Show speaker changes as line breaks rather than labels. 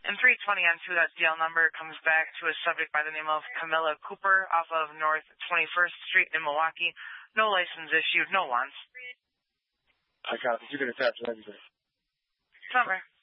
And 320 on 2, that DL number comes back to a subject by the name of Camilla Cooper off of North 21st Street in Milwaukee. No license issued, no wants.
I got it. You can attach everything.
Summer.